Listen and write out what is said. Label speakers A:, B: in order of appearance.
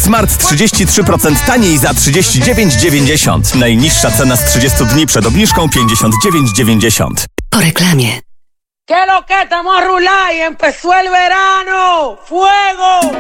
A: Smart 33% taniej za 39,90. Najniższa cena z 30 dni przed obniżką 59,90.
B: Po reklamie.
C: ¿Qué lo que estamos a rular y empezó el verano? ¡Fuego!